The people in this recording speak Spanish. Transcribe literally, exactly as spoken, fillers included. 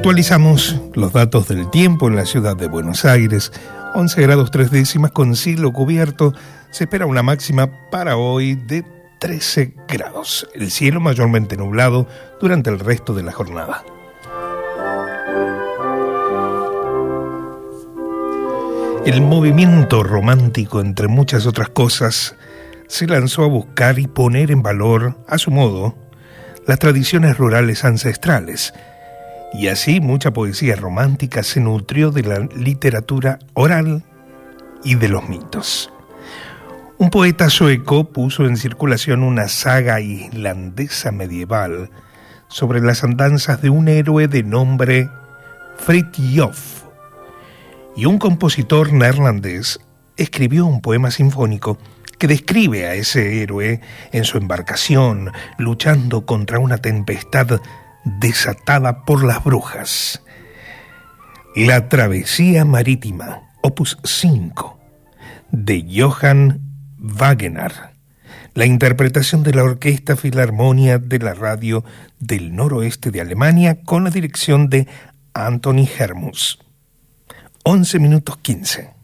Actualizamos los datos del tiempo en la ciudad de Buenos Aires. once grados tres décimas con cielo cubierto. Se espera una máxima para hoy de trece grados. El cielo mayormente nublado durante el resto de la jornada. El movimiento romántico, entre muchas otras cosas, se lanzó a buscar y poner en valor, a su modo, las tradiciones rurales ancestrales. Y así mucha poesía romántica se nutrió de la literatura oral y de los mitos. Un poeta sueco puso en circulación una saga islandesa medieval sobre las andanzas de un héroe de nombre Frithjof. Y un compositor neerlandés escribió un poema sinfónico que describe a ese héroe en su embarcación luchando contra una tempestad desatada por las brujas. La travesía marítima, opus cinco, de Johann Wagener. La interpretación de la Orquesta Filarmonia de la Radio del Noroeste de Alemania con la dirección de Anthony Hermus. once minutos quince.